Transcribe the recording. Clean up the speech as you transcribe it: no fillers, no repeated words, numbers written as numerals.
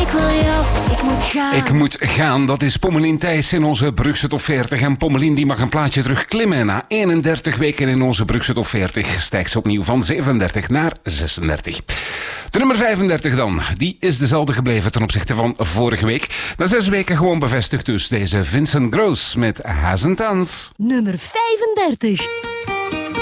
Ik wil jou, ik moet gaan. Ik moet gaan, dat is Pommelien Thijs in onze Brugse Top 40. En Pommelien die mag een plaatje terugklimmen. Na 31 weken in onze Brugse Top 40 stijgt ze opnieuw van 37 naar 36. De nummer 35 dan, die is dezelfde gebleven ten opzichte van vorige week. Na 6 weken gewoon bevestigd dus deze Vincent Gross met Hasn't Dance. Nummer 35.